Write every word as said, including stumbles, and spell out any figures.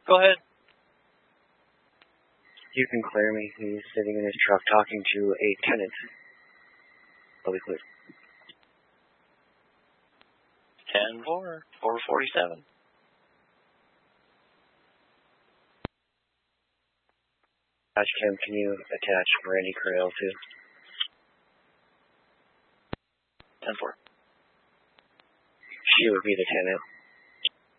Go ahead. You can clear me. He's sitting in his truck talking to a tenant. I'll be clear. ten four, four forty-seven. Dash Cam, can you attach Randy Crail too? ten four. She would be the tenant.